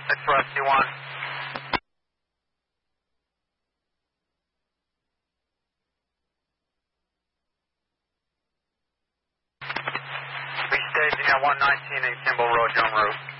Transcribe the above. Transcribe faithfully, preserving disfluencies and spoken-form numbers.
six rescue one. Restaging at one nineteen in Kimball Road, Jump Route.